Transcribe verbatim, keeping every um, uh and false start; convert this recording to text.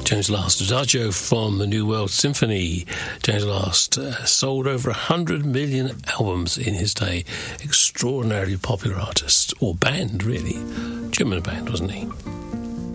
James Last, Adagio from the New World Symphony. James Last uh, sold over one hundred million albums in his day. Extraordinarily popular artist, or band, really. German band, wasn't he?